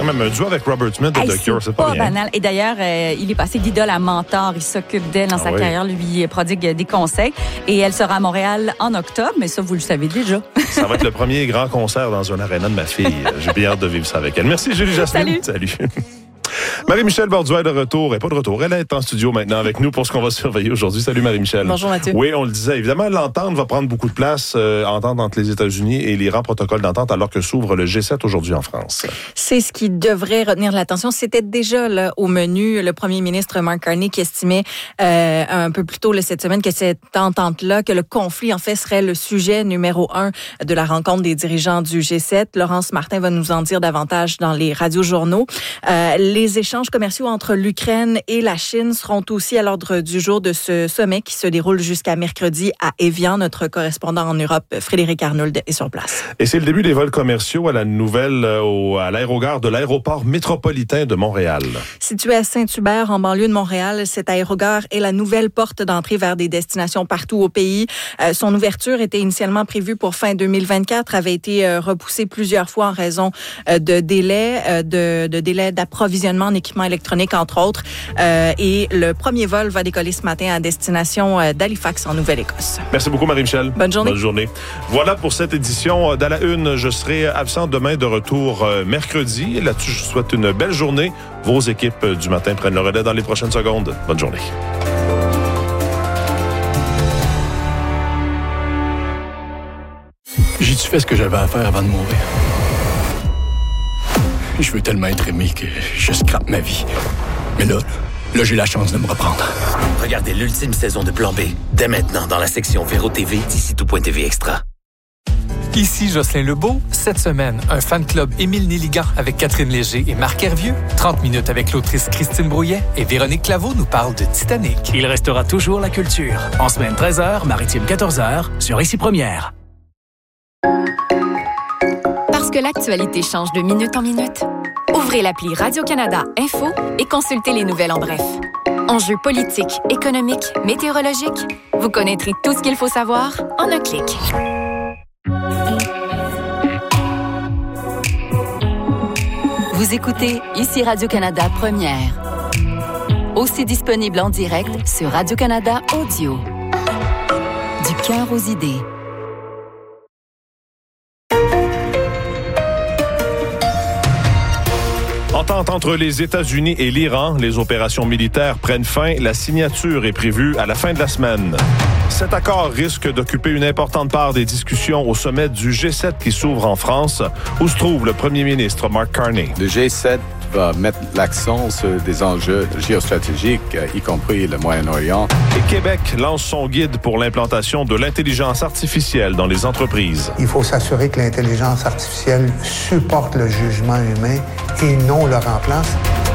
même un duo avec Robert Smith de The Cure, c'est pas rien. Banal. Et d'ailleurs, il est passé d'idole à mentor. Il s'occupe d'elle dans sa carrière, lui prodigue des conseils. Et elle sera à Montréal en octobre, mais ça, vous le savez déjà. Ça va être le premier grand concert dans un aréna de ma fille. J'ai bien hâte de vivre ça avec elle. Merci, Julie Jasmine. Salut. Marie-Michel Borduas est de retour. Elle n'est pas de retour. Elle est en studio maintenant avec nous pour ce qu'on va surveiller aujourd'hui. Salut Marie-Michel. Bonjour Mathieu. Oui, on le disait. Évidemment, l'entente va prendre beaucoup de place. Entente entre les États-Unis et l'Iran, protocole d'entente, alors que s'ouvre le G7 aujourd'hui en France. C'est ce qui devrait retenir l'attention. C'était déjà là, au menu le premier ministre Mark Carney qui estimait un peu plus tôt cette semaine que cette entente-là, que le conflit en fait serait le sujet numéro 1 de la rencontre des dirigeants du G7. Laurence Martin va nous en dire davantage dans les radiojournaux. Les échanges commerciaux entre l'Ukraine et la Chine seront aussi à l'ordre du jour de ce sommet qui se déroule jusqu'à mercredi à Évian. Notre correspondant en Europe, Frédéric Arnould, est sur place. Et c'est le début des vols commerciaux à la nouvelle à l'aérogare de l'aéroport métropolitain de Montréal. Situé à Saint-Hubert, en banlieue de Montréal, cet aérogare est la nouvelle porte d'entrée vers des destinations partout au pays. Son ouverture était initialement prévue pour fin 2024, avait été repoussée plusieurs fois en raison de délais d'approvisionnement en équipements électroniques, entre autres. Et le premier vol va décoller ce matin à destination d'Halifax, en Nouvelle-Écosse. Merci beaucoup, Marie-Michel. Bonne journée. Bonne journée. Voilà pour cette édition d'À la Une. Je serai absent demain, de retour mercredi. Là-dessus, je vous souhaite une belle journée. Vos équipes du matin prennent le relais dans les prochaines secondes. Bonne journée. J'ai-tu fait ce que j'avais à faire avant de mourir? Je veux tellement être aimé que je scrape ma vie. Mais là, j'ai la chance de me reprendre. Regardez l'ultime saison de Plan B, dès maintenant dans la section Véro TV d'ici tout.tv Extra. Ici Jocelyn Lebeau. Cette semaine, un fan club Émile Néligan avec Catherine Léger et Marc Hervieux. 30 minutes avec l'autrice Christine Brouillet et Véronique Claveau nous parle de Titanic. Il restera toujours la culture. En semaine 13h, maritime 14h, sur Ici Première. Parce que l'actualité change de minute en minute, ouvrez l'appli Radio-Canada Info et consultez les nouvelles en bref. Enjeux politiques, économiques, météorologiques, vous connaîtrez tout ce qu'il faut savoir en un clic. Vous écoutez Ici Radio-Canada Première. Aussi disponible en direct sur Radio-Canada Audio. Du cœur aux idées. Entente entre les États-Unis et l'Iran. Les opérations militaires prennent fin. La signature est prévue à la fin de la semaine. Cet accord risque d'occuper une importante part des discussions au sommet du G7 qui s'ouvre en France, où se trouve le premier ministre Mark Carney. Le G7 va mettre l'accent sur des enjeux géostratégiques, y compris le Moyen-Orient. Et Québec lance son guide pour l'implantation de l'intelligence artificielle dans les entreprises. Il faut s'assurer que l'intelligence artificielle supporte le jugement humain et non le remplace.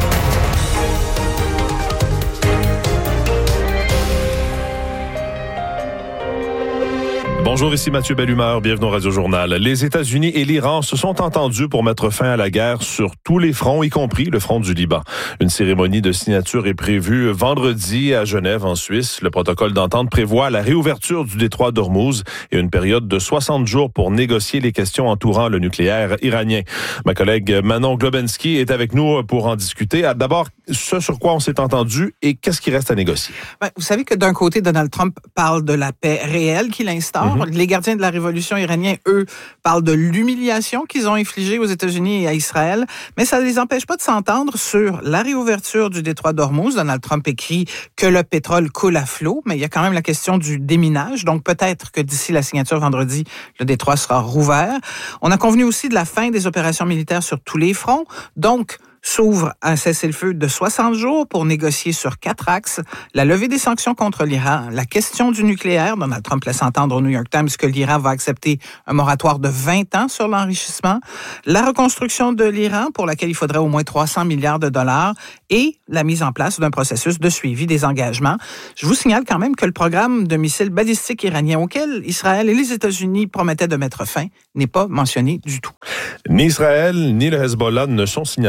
Bonjour, ici Mathieu Bellumeur, bienvenue au Radio-Journal. Les États-Unis et l'Iran se sont entendus pour mettre fin à la guerre sur tous les fronts, y compris le front du Liban. Une cérémonie de signature est prévue vendredi à Genève, en Suisse. Le protocole d'entente prévoit la réouverture du détroit d'Ormuz et une période de 60 jours pour négocier les questions entourant le nucléaire iranien. Ma collègue Manon Globensky est avec nous pour en discuter. D'abord, ce sur quoi on s'est entendu et qu'est-ce qui reste à négocier? Vous savez que d'un côté, Donald Trump parle de la paix réelle qu'il instaure. Les gardiens de la révolution iranienne, eux, parlent de l'humiliation qu'ils ont infligée aux États-Unis et à Israël. Mais ça ne les empêche pas de s'entendre sur la réouverture du détroit d'Ormuz. Donald Trump écrit que le pétrole coule à flot, mais il y a quand même la question du déminage. Donc peut-être que d'ici la signature vendredi, le détroit sera rouvert. On a convenu aussi de la fin des opérations militaires sur tous les fronts. Donc, s'ouvre un cessez-le-feu de 60 jours pour négocier sur 4 axes. La levée des sanctions contre l'Iran, la question du nucléaire. Donald Trump laisse entendre au New York Times que l'Iran va accepter un moratoire de 20 ans sur l'enrichissement. La reconstruction de l'Iran, pour laquelle il faudrait au moins 300 milliards de dollars. Et la mise en place d'un processus de suivi des engagements. Je vous signale quand même que le programme de missiles balistiques iranien auquel Israël et les États-Unis promettaient de mettre fin n'est pas mentionné du tout. Ni Israël ni le Hezbollah ne sont signataires de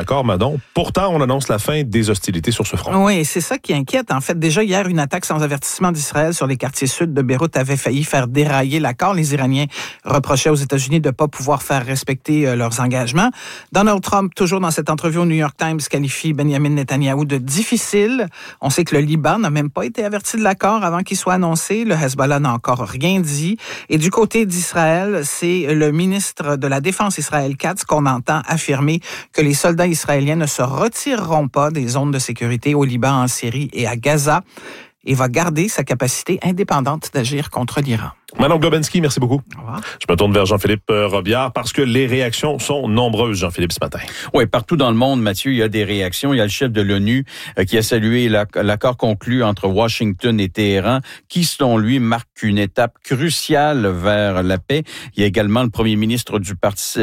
l'accord, Manon. Pourtant, on annonce la fin des hostilités sur ce front. Oui, c'est ça qui inquiète. En fait, déjà hier, une attaque sans avertissement d'Israël sur les quartiers sud de Beyrouth avait failli faire dérailler l'accord. Les Iraniens reprochaient aux États-Unis de ne pas pouvoir faire respecter leurs engagements. Donald Trump, toujours dans cette entrevue au New York Times, qualifie Benjamin Netanyahou de difficile. On sait que le Liban n'a même pas été averti de l'accord avant qu'il soit annoncé. Le Hezbollah n'a encore rien dit. Et du côté d'Israël, c'est le ministre de la Défense Israël Katz qu'on entend affirmer que les soldats israéliens ne se retireront pas des zones de sécurité au Liban, en Syrie et à Gaza et va garder sa capacité indépendante d'agir contre l'Iran. Manon Globensky, merci beaucoup. Au revoir. Je me tourne vers Jean-Philippe Robillard parce que les réactions sont nombreuses, Jean-Philippe, ce matin. Oui, partout dans le monde, Mathieu, il y a des réactions. Il y a le chef de l'ONU qui a salué l'accord conclu entre Washington et Téhéran, qui, selon lui, marque une étape cruciale vers la paix. Il y a également le premier ministre du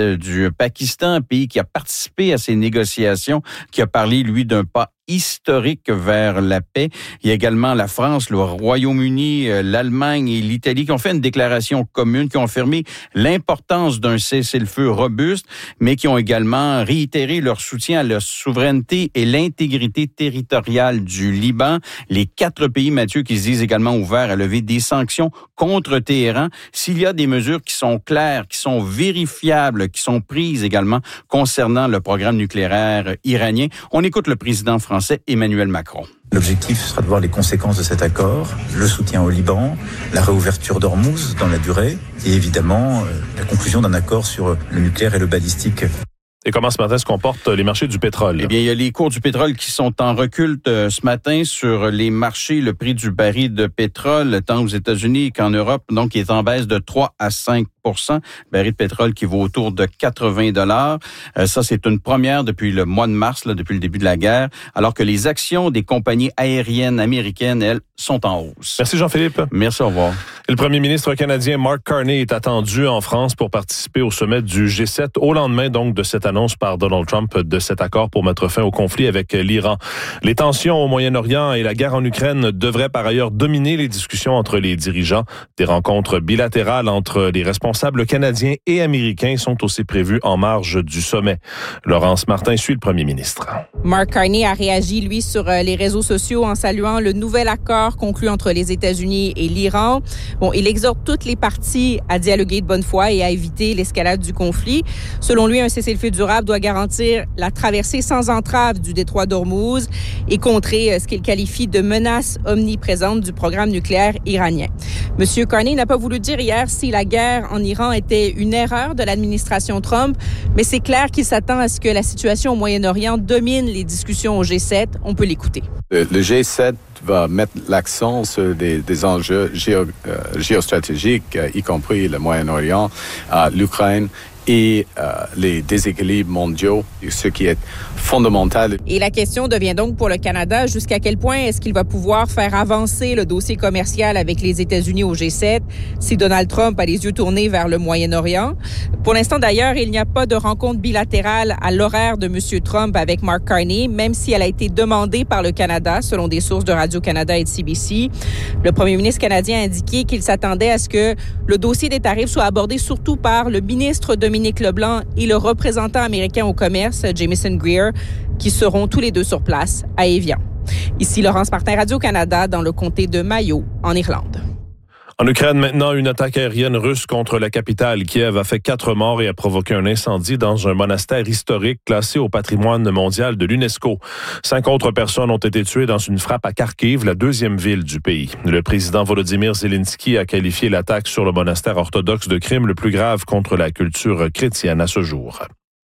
Pakistan, un pays qui a participé à ces négociations, qui a parlé, lui, d'un pas historique vers la paix. Il y a également la France, le Royaume-Uni, l'Allemagne et l'Italie qui ont fait une déclaration commune, qui ont affirmé l'importance d'un cessez-le-feu robuste, mais qui ont également réitéré leur soutien à la souveraineté et l'intégrité territoriale du Liban. Les 4 pays, Mathieu, qui se disent également ouverts à lever des sanctions contre Téhéran s'il y a des mesures qui sont claires, qui sont vérifiables, qui sont prises également concernant le programme nucléaire iranien. On écoute le président français Emmanuel Macron. L'objectif sera de voir les conséquences de cet accord, le soutien au Liban, la réouverture d'Ormuz dans la durée et évidemment la conclusion d'un accord sur le nucléaire et le balistique. Et comment ce matin se comportent les marchés du pétrole? Eh bien, il y a les cours du pétrole qui sont en recul ce matin sur les marchés. Le prix du baril de pétrole, tant aux États-Unis qu'en Europe, donc, il est en baisse de 3 à 5 %. Baril de pétrole qui vaut autour de 80 $. Ça, c'est une première depuis le mois de mars, là, depuis le début de la guerre, alors que les actions des compagnies aériennes américaines, elles, sont en hausse. Merci Jean-Philippe. Merci, au revoir. Le premier ministre canadien Mark Carney est attendu en France pour participer au sommet du G7 au lendemain donc de cette annonce par Donald Trump de cet accord pour mettre fin au conflit avec l'Iran. Les tensions au Moyen-Orient et la guerre en Ukraine devraient par ailleurs dominer les discussions entre les dirigeants. Des rencontres bilatérales entre les responsables canadiens et américains sont aussi prévues en marge du sommet. Laurence Martin suit le premier ministre. Mark Carney a réagi, lui, sur les réseaux sociaux en saluant le nouvel accord conclu entre les États-Unis et l'Iran. Bon, il exhorte toutes les parties à dialoguer de bonne foi et à éviter l'escalade du conflit. Selon lui, un cessez-le-feu durable doit garantir la traversée sans entrave du détroit d'Ormuz et contrer ce qu'il qualifie de menace omniprésente du programme nucléaire iranien. Monsieur Carney n'a pas voulu dire hier si la guerre en Iran était une erreur de l'administration Trump, mais c'est clair qu'il s'attend à ce que la situation au Moyen-Orient domine les discussions au G7. On peut l'écouter. Le G7 va mettre l'accent sur des enjeux géostratégiques, y compris le Moyen-Orient, l'Ukraine et les déséquilibres mondiaux, ce qui est fondamental. Et la question devient donc pour le Canada, jusqu'à quel point est-ce qu'il va pouvoir faire avancer le dossier commercial avec les États-Unis au G7 si Donald Trump a les yeux tournés vers le Moyen-Orient? Pour l'instant, d'ailleurs, il n'y a pas de rencontre bilatérale à l'horaire de M. Trump avec Mark Carney, même si elle a été demandée par le Canada, selon des sources de Radio-Canada et de CBC. Le premier ministre canadien a indiqué qu'il s'attendait à ce que le dossier des tarifs soit abordé surtout par le ministre Dominique Leblanc et le représentant américain au commerce, Jamieson Greer, qui seront tous les deux sur place à Évian. Ici Laurence Martin, Radio-Canada, dans le comté de Mayo, en Irlande. En Ukraine, maintenant, une attaque aérienne russe contre la capitale, Kiev, a fait 4 morts et a provoqué un incendie dans un monastère historique classé au patrimoine mondial de l'UNESCO. 5 autres personnes ont été tuées dans une frappe à Kharkiv, la 2e ville du pays. Le président Volodymyr Zelensky a qualifié l'attaque sur le monastère orthodoxe de crime le plus grave contre la culture chrétienne à ce jour.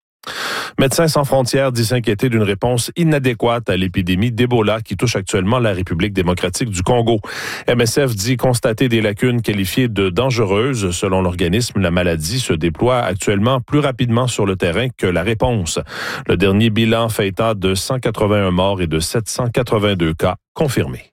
Médecins sans frontières dit s'inquiéter d'une réponse inadéquate à l'épidémie d'Ebola qui touche actuellement la République démocratique du Congo. MSF dit constater des lacunes qualifiées de dangereuses. Selon l'organisme, la maladie se déploie actuellement plus rapidement sur le terrain que la réponse. Le dernier bilan fait état de 181 morts et de 782 cas confirmés.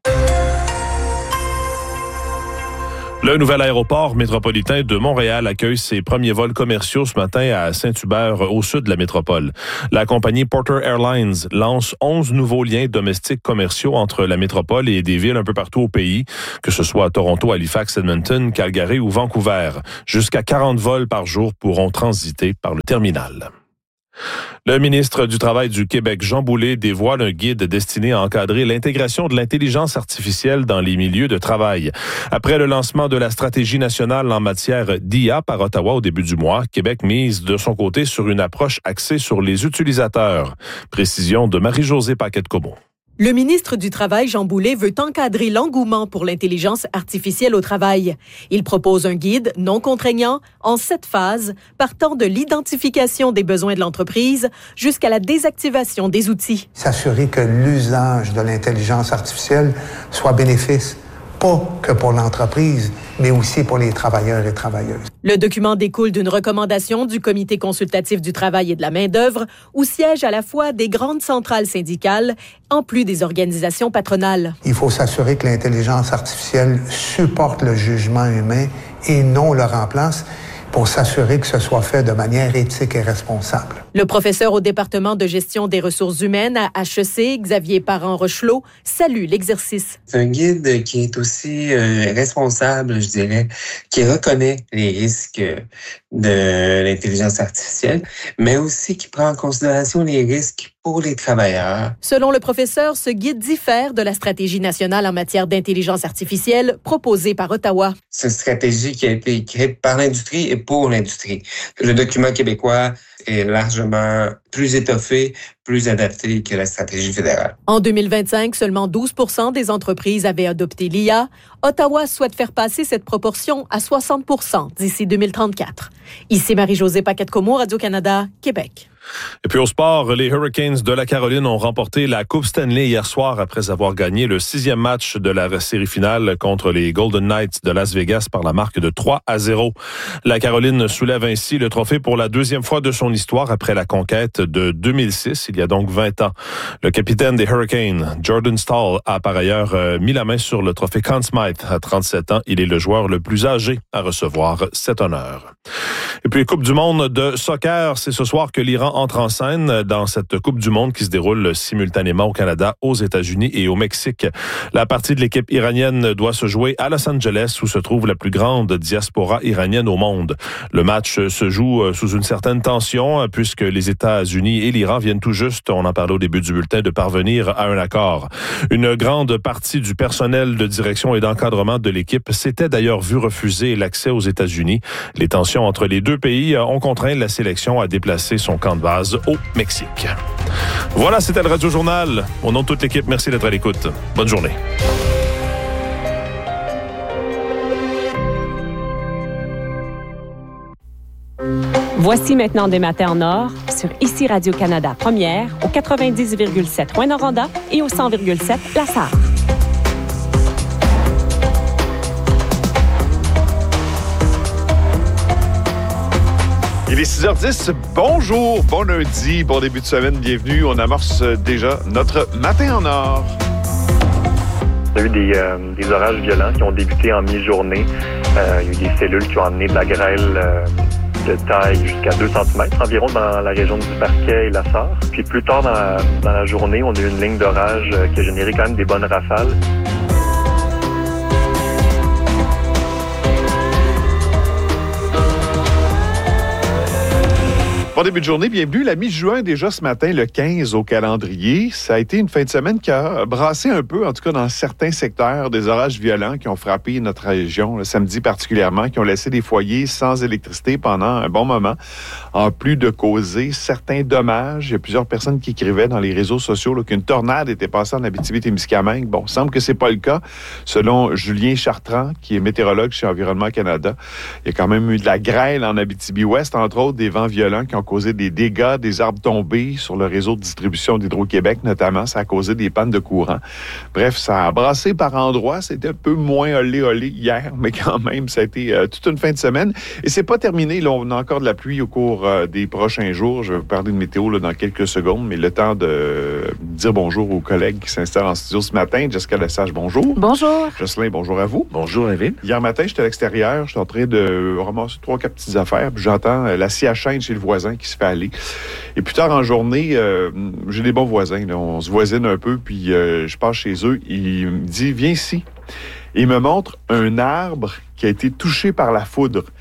Le nouvel aéroport métropolitain de Montréal accueille ses premiers vols commerciaux ce matin à Saint-Hubert, au sud de la métropole. La compagnie Porter Airlines lance 11 nouveaux liens domestiques commerciaux entre la métropole et des villes un peu partout au pays, que ce soit à Toronto, Halifax, Edmonton, Calgary ou Vancouver. Jusqu'à 40 vols par jour pourront transiter par le terminal. Le ministre du Travail du Québec, Jean Boulet, dévoile un guide destiné à encadrer l'intégration de l'intelligence artificielle dans les milieux de travail. Après le lancement de la stratégie nationale en matière d'IA par Ottawa au début du mois, Québec mise de son côté sur une approche axée sur les utilisateurs. Précision de Marie-Josée Paquette-Comeau. Le ministre du Travail, Jean Boulet, veut encadrer l'engouement pour l'intelligence artificielle au travail. Il propose un guide non contraignant en 7 phases, partant de l'identification des besoins de l'entreprise jusqu'à la désactivation des outils. S'assurer que l'usage de l'intelligence artificielle soit bénéfice, pas que pour l'entreprise, mais aussi pour les travailleurs et travailleuses. Le document découle d'une recommandation du Comité consultatif du travail et de la main-d'œuvre, où siègent à la fois des grandes centrales syndicales, en plus des organisations patronales. Il faut s'assurer que l'intelligence artificielle supporte le jugement humain et non le remplace, pour s'assurer que ce soit fait de manière éthique et responsable. Le professeur au département de gestion des ressources humaines à HEC, Xavier Parent-Rochelot, salue l'exercice. C'est un guide qui est aussi responsable, je dirais, qui reconnaît les risques de l'intelligence artificielle, mais aussi qui prend en considération les risques pour les travailleurs. Selon le professeur, ce guide diffère de la stratégie nationale en matière d'intelligence artificielle proposée par Ottawa. C'est une stratégie qui a été écrite par l'industrie et pour l'industrie. Le document québécois est largement plus étoffé, plus adapté que la stratégie fédérale. En 2025, seulement 12% des entreprises avaient adopté l'IA. Ottawa souhaite faire passer cette proportion à 60% d'ici 2034. Ici Marie-Josée Paquette-Comeau, Radio-Canada, Québec. Et puis au sport, les Hurricanes de la Caroline ont remporté la Coupe Stanley hier soir après avoir gagné le 6e match de la série finale contre les Golden Knights de Las Vegas par la marque de 3-0. La Caroline soulève ainsi le trophée pour la 2e fois de son histoire après la conquête de 2006, il y a donc 20 ans. Le capitaine des Hurricanes, Jordan Staal, a par ailleurs mis la main sur le trophée Conn Smythe. À 37 ans, il est le joueur le plus âgé à recevoir cet honneur. Et puis, Coupe du monde de soccer, c'est ce soir que l'Iran entre en scène dans cette Coupe du monde qui se déroule simultanément au Canada, aux États-Unis et au Mexique. La partie de l'équipe iranienne doit se jouer à Los Angeles, où se trouve la plus grande diaspora iranienne au monde. Le match se joue sous une certaine tension, puisque les États-Unis et l'Iran viennent tout juste, on en parlait au début du bulletin, de parvenir à un accord. Une grande partie du personnel de direction et d'encadrement de l'équipe s'était d'ailleurs vu refuser l'accès aux États-Unis. Les tensions entre les deux pays ont contraint la sélection à déplacer son camp de base au Mexique. Voilà, c'était le Radio Journal. Au nom de toute l'équipe, merci d'être à l'écoute. Bonne journée. Voici maintenant des matins en or sur Ici Radio-Canada Première au 90,7 Rouyn-Noranda et au 100,7 La Sarre. Il est 6h10, bonjour, bon lundi, bon début de semaine, bienvenue. On amorce déjà notre matin en or. On a eu des orages violents qui ont débuté en mi-journée. Il y a eu des cellules qui ont amené de la grêle de taille jusqu'à 2 cm environ dans la région du Parquet et la Sarre. Puis plus tard dans la journée, on a eu une ligne d'orage qui a généré quand même des bonnes rafales. Bon début de journée, bienvenue. La mi-juin, déjà ce matin, le 15 au calendrier. Ça a été une fin de semaine qui a brassé un peu, en tout cas dans certains secteurs, des orages violents qui ont frappé notre région, le samedi particulièrement, qui ont laissé des foyers sans électricité pendant un bon moment, en plus de causer certains dommages. Il y a plusieurs personnes qui écrivaient dans les réseaux sociaux là, qu'une tornade était passée en Abitibi-Témiscamingue. Bon, il semble que c'est pas le cas. Selon Julien Chartrand, qui est météorologue chez Environnement Canada, il y a quand même eu de la grêle en Abitibi-Ouest, entre autres des vents violents qui ont causé des dégâts, des arbres tombés sur le réseau de distribution d'Hydro-Québec notamment. Ça a causé des pannes de courant. Bref, ça a brassé par endroits. C'était un peu moins olé hier, mais quand même, ça a été toute une fin de semaine. Et c'est pas terminé. Là, on a encore de la pluie au cours des prochains jours. Je vais vous parler de météo là, dans quelques secondes, mais le temps de dire bonjour aux collègues qui s'installent en studio ce matin. Jessica Lesage, bonjour. Bonjour. Jocelyn, bonjour à vous. Bonjour, David. Hier matin, j'étais à l'extérieur. J'étais en train de ramasser 3-4 petites affaires. Puis j'entends la scie à chaîne chez le voisin qui se fait aller. Et plus tard en journée, j'ai des bons voisins. Là. On se voisine un peu, puis je passe chez eux. Il me dit, viens ici. Et il me montre un arbre qui a été touché par la foudre.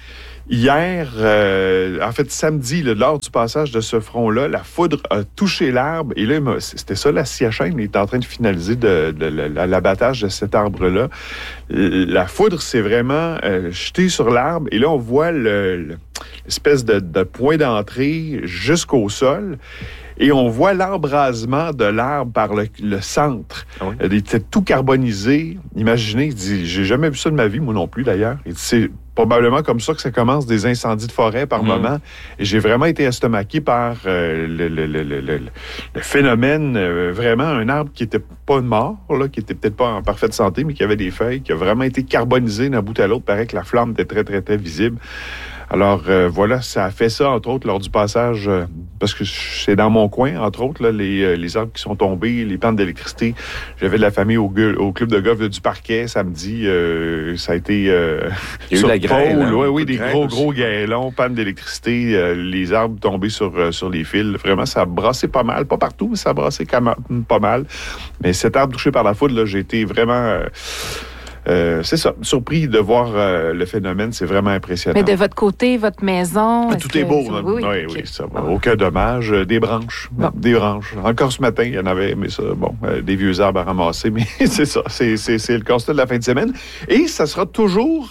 Hier, en fait, samedi, là, lors du passage de ce front-là, la foudre a touché l'arbre. Et là, c'était ça, la SIACHN. Il est en train de finaliser l'abattage de cet arbre-là. La foudre s'est vraiment jetée sur l'arbre. Et là, on voit l'espèce de point d'entrée jusqu'au sol. Et on voit l'embrasement de l'arbre par le centre. Ah oui? Il était tout carbonisé. Imaginez, il dit, j'ai jamais vu ça de ma vie, moi non plus d'ailleurs. Il dit, c'est probablement comme ça que ça commence des incendies de forêt par moment. Et j'ai vraiment été estomaqué par le phénomène. Vraiment, un arbre qui était pas mort, là, qui était peut-être pas en parfaite santé, mais qui avait des feuilles, qui a vraiment été carbonisé d'un bout à l'autre. Il paraît que la flamme était très, très, très visible. Alors, voilà, ça a fait ça, entre autres, lors du passage, parce que c'est dans mon coin, entre autres, là, les arbres qui sont tombés, les pannes d'électricité. J'avais de la famille au club de golf du Parquet samedi. Ça a été... il y a eu la grêle. Oui, des gros grêlons, pannes d'électricité, les arbres tombés sur les fils. Vraiment, ça a brassé pas mal. Pas partout, mais ça a brassé quand même pas mal. Mais cet arbre touché par la foudre, là, j'ai été vraiment... c'est ça, surpris de voir le phénomène, c'est vraiment impressionnant. Mais de votre côté, votre maison... Tout est beau. Oui, ça va. Aucun dommage. Des branches. Bon. Des branches. Encore ce matin, il y en avait, mais ça, des vieux arbres à ramasser, mais c'est ça. C'est le constat de la fin de semaine. Et ça sera toujours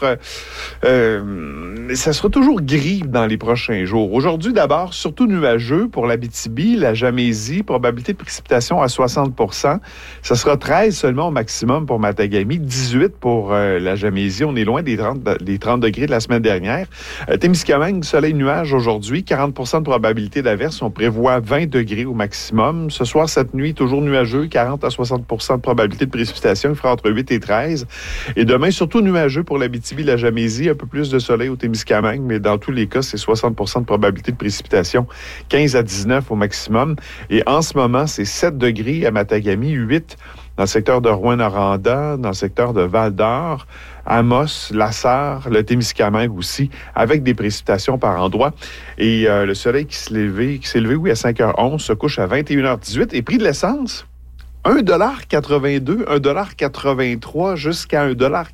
gris dans les prochains jours. Aujourd'hui, d'abord, surtout nuageux pour l'Abitibi, la Gamésie, probabilité de précipitation à 60 %. Ça sera 13 seulement au maximum pour Matagami, 18 pour la Gamésie. On est loin des 30 degrés de la semaine dernière. Témiscamingue, soleil, nuage aujourd'hui, 40 % de probabilité d'averse. On prévoit 20 degrés au maximum. Ce soir, cette nuit, toujours nuageux, 40 à 60 % de probabilité de précipitation. Il fera entre 8 et 13. Et demain, surtout nuageux pour l'Abitibi, la Gamésie. Un peu plus de soleil au Témiscamingue, mais dans tous les cas, c'est 60 % de probabilité de précipitation. 15 à 19 au maximum. Et en ce moment, c'est 7 degrés à Matagami, 8 dans le secteur de Rouyn-Noranda, dans le secteur de Val-d'Or, Amos, Lassar, le Témiscamingue aussi, avec des précipitations par endroits. Et le soleil qui s'est levé, à 5h11, se couche à 21h18. Et prix de l'essence, 1,82 $, 1,83 $, jusqu'à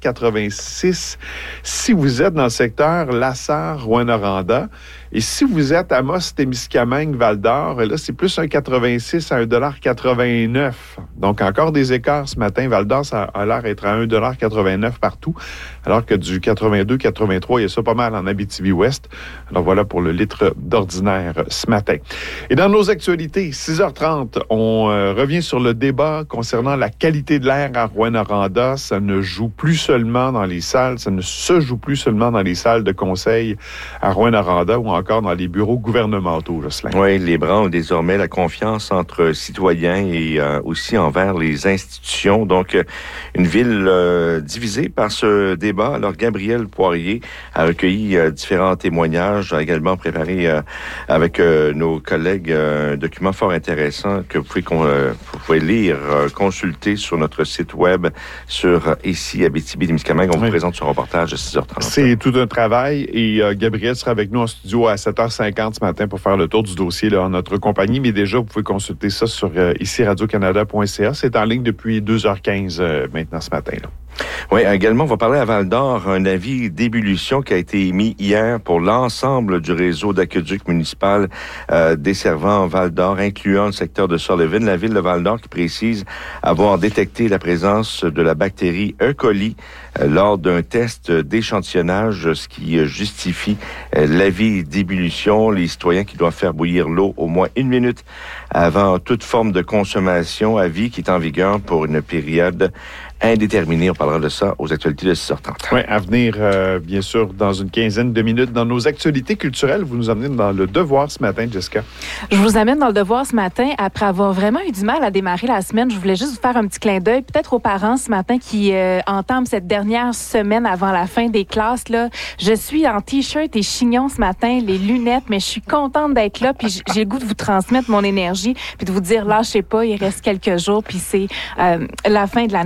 1,86 $ si vous êtes dans le secteur Lassar, Rouyn-Noranda. Et si vous êtes à Amos, Témiscamingue, Val-d'Or, là, c'est plus 1,86 à 1,89 $. Donc, encore des écarts ce matin. Val-d'Or, ça a l'air d'être à 1,89 $ partout, alors que du 82, 83, il y a ça pas mal en Abitibi-Ouest. Alors, voilà pour le litre d'ordinaire ce matin. Et dans nos actualités, 6h30, on revient sur le débat concernant la qualité de l'air à Rouyn-Noranda. Ça ne joue plus seulement dans les salles, ça ne se joue plus seulement dans les salles de conseil à Rouyn-Noranda ou encore dans les bureaux gouvernementaux, Jocelyn. Oui, les Brans ont désormais la confiance entre citoyens et aussi envers les institutions. Donc, une ville divisée par ce débat. Alors, Gabriel Poirier a recueilli différents témoignages, a également préparé avec nos collègues un document fort intéressant que vous pouvez lire, consulter sur notre site web sur ici Abitibi-Témiscamingue. On vous présente ce reportage à 6h30. C'est tout un travail et Gabriel sera avec nous en studio à 7h50 ce matin pour faire le tour du dossier là, en notre compagnie. Mais déjà, vous pouvez consulter ça sur ici radiocanada.ca. C'est en ligne depuis 2h15 maintenant ce matin. Là. Oui, également, on va parler à Val-d'Or, un avis d'ébullition qui a été émis hier pour l'ensemble du réseau d'aqueduc municipal desservant Val-d'Or, incluant le secteur de Sullivan. La ville de Val-d'Or qui précise avoir détecté la présence de la bactérie E. coli lors d'un test d'échantillonnage, ce qui justifie l'avis d'ébullition. Les citoyens qui doivent faire bouillir l'eau au moins 1 minute avant toute forme de consommation, avis qui est en vigueur pour une période indéterminé. On parlera de ça aux actualités de 6h30. Oui, à venir, bien sûr, dans une quinzaine de minutes. Dans nos actualités culturelles, vous nous amenez dans le Devoir ce matin, Jessica. Je vous amène dans le Devoir ce matin. Après avoir vraiment eu du mal à démarrer la semaine, je voulais juste vous faire un petit clin d'œil, peut-être aux parents ce matin qui entament cette dernière semaine avant la fin des classes. Là. Je suis en T-shirt et chignon ce matin, les lunettes, mais je suis contente d'être là, puis j'ai le goût de vous transmettre mon énergie, puis de vous dire, lâchez pas, il reste quelques jours, puis c'est la fin de l'année scolaire.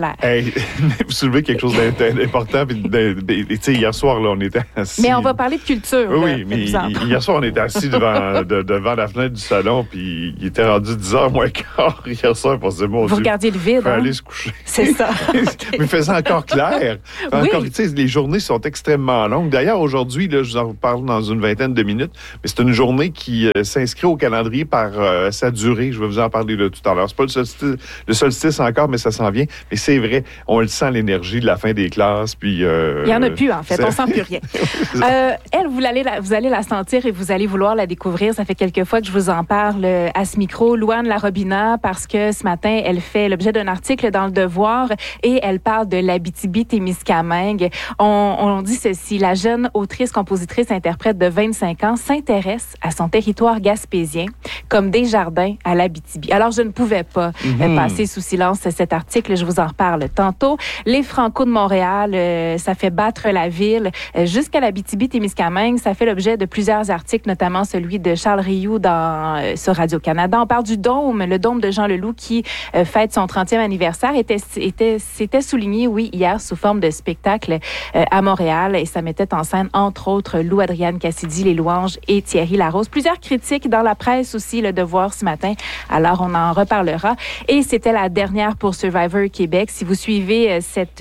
scolaire. Hey, vous soulevez quelque chose d'important. Hier soir, là, on était assis. Mais on va parler de culture. Oui, mais hier soir, on était assis devant la fenêtre du salon, puis il était rendu 10h moins quart hier soir. On s'est dit, mon Vous Dieu, regardiez le vide. faut aller se coucher. C'est ça. Mais il faisait encore clair. Oui. Encore, les journées sont extrêmement longues. D'ailleurs, aujourd'hui, là, je vous en parle dans une vingtaine de minutes, mais c'est une journée qui s'inscrit au calendrier par sa durée. Je vais vous en parler là, tout à l'heure. C'est pas le solstice encore, mais ça s'en vient. Mais c'est vrai, on le sent, l'énergie de la fin des classes. Puis, il n'y en a plus, en fait. On sent plus rien. Elle, vous allez la sentir et vous allez vouloir la découvrir. Ça fait quelques fois que je vous en parle à ce micro. Louane Larobina, parce que ce matin, elle fait l'objet d'un article dans Le Devoir et elle parle de l'Abitibi-Témiscamingue. On dit ceci: la jeune autrice, compositrice, interprète de 25 ans s'intéresse à son territoire gaspésien comme Desjardins à l'Abitibi. Alors, je ne pouvais pas passer sous silence cet article. Je vous en reparle tantôt. Les Franco de Montréal, ça fait battre la ville jusqu'à l'Abitibi-Témiscamingue. Ça fait l'objet de plusieurs articles, notamment celui de Charles Rioux sur Radio-Canada. On parle du Dôme, le Dôme de Jean Leloup qui fête son 30e anniversaire. C'était souligné, oui, hier sous forme de spectacle à Montréal et ça mettait en scène, entre autres, Lou Adrienne Cassidy, Les Louanges et Thierry Larose. Plusieurs critiques dans la presse aussi, Le Devoir ce matin. Alors, on en reparlera. Et c'était la dernière pour Survivor Québec. Si vous suivez cette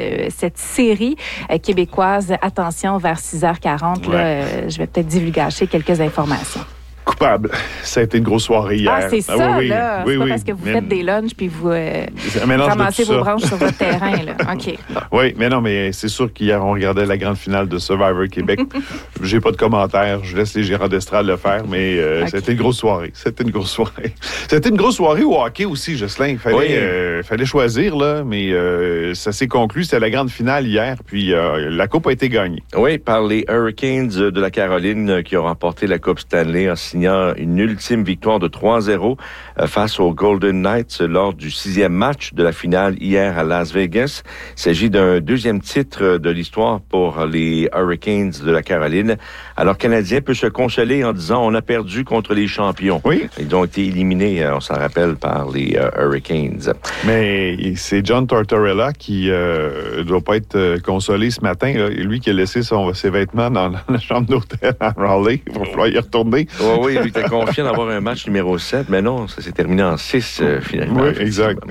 série québécoise, attention, vers 6h40, là, je vais peut-être divulgacher quelques informations. Coupable. Ça a été une grosse soirée hier. Ah, c'est ça, là. C'est pas parce que vous faites des lunchs puis vous ramassez vos branches sur votre terrain, là. OK. Bon. Oui, mais non, mais c'est sûr qu'hier, on regardait la grande finale de Survivor Québec. J'ai pas de commentaires. Je laisse les gérants d'estrade le faire, mais c'était une grosse soirée. C'était une grosse soirée au hockey aussi, Jocelyn. Il fallait choisir, là, mais ça s'est conclu. C'était la grande finale hier, puis la Coupe a été gagnée. Oui, par les Hurricanes de la Caroline qui ont remporté la Coupe Stanley en signant une ultime victoire de 3-0 face aux Golden Knights lors du 6e match de la finale hier à Las Vegas. Il s'agit d'un deuxième titre de l'histoire pour les Hurricanes de la Caroline. Alors, le Canadien peut se consoler en disant on a perdu contre les champions. Oui. Ils ont été éliminés, on s'en rappelle, par les Hurricanes. Mais c'est John Tortorella qui ne doit pas être consolé ce matin. Là. Lui qui a laissé ses vêtements dans la chambre d'hôtel à Raleigh. Il va falloir y retourner. Oui, lui était confiant d'avoir un match numéro 7, mais non, ça s'est terminé en 6 finalement. Oui, exact.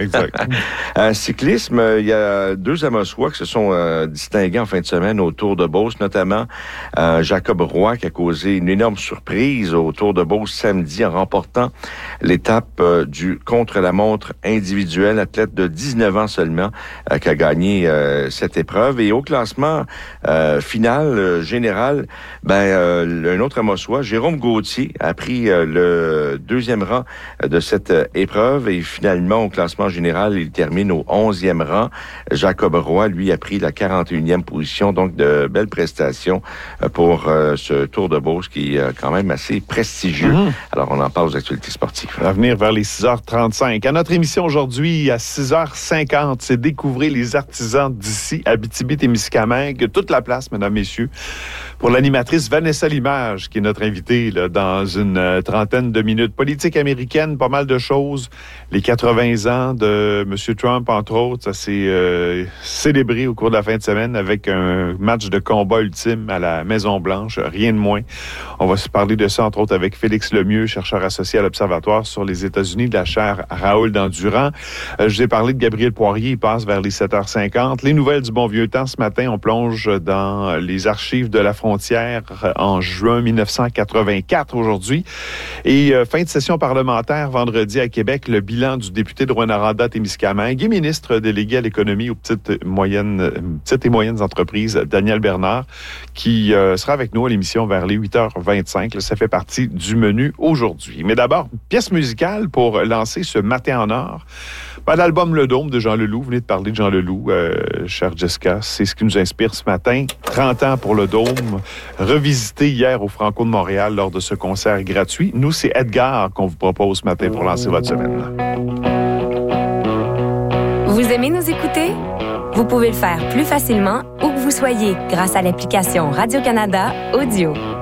Cyclisme, il y a 2 Amossois qui se sont distingués en fin de semaine au Tour de Beauce, notamment Jacob Roy qui a causé une énorme surprise au Tour de Beauce samedi en remportant l'étape du contre-la-montre individuel, athlète de 19 ans seulement qui a gagné cette épreuve. Et au classement final général, un autre Amossois, Jérôme Gauthier, a pris le 2e rang de cette épreuve et finalement, au classement général, il termine au 11e rang. Jacob Roy, lui, a pris la 41e position, donc de belles prestations pour ce Tour de Beauce qui est quand même assez prestigieux. Alors, on en parle aux actualités sportives. À venir vers les 6h35. À notre émission aujourd'hui, à 6h50, c'est découvrir les artisans d'ici, Abitibi-Témiscamingue. Toute la place, mesdames, messieurs, pour l'animatrice Vanessa Limage, qui est notre invitée là, dans une trentaine de minutes. Politique américaine, pas mal de choses. Les 80 ans de M. Trump, entre autres, ça s'est célébré au cours de la fin de semaine avec un match de combat ultime à la Maison-Blanche, rien de moins. On va se parler de ça, entre autres, avec Félix Lemieux, chercheur associé à l'Observatoire sur les États-Unis de la chaire Raoul d'Endurant. Je vous ai parlé de Gabriel Poirier, il passe vers les 7h50. Les nouvelles du bon vieux temps, ce matin, on plonge dans les archives de la frontière en juin 1984 aujourd'hui. Et fin de session parlementaire vendredi à Québec, le bilan du député de Rouyn-Noranda-Témiscamingue et ministre délégué à l'économie aux petites et moyennes entreprises, Daniel Bernard, qui sera avec nous à l'émission vers les 8h25. Là, ça fait partie du menu aujourd'hui. Mais d'abord, pièce musicale pour lancer ce matin en or. L'album Le Dôme de Jean Leloup. Vous venez de parler de Jean Leloup, chère Jessica. C'est ce qui nous inspire ce matin. 30 ans pour Le Dôme, revisité hier au Franco de Montréal lors de ce concert gratuit. Nous, c'est Edgar qu'on vous propose ce matin pour lancer votre semaine. Vous aimez nous écouter? Vous pouvez le faire plus facilement où que vous soyez grâce à l'application Radio-Canada Audio.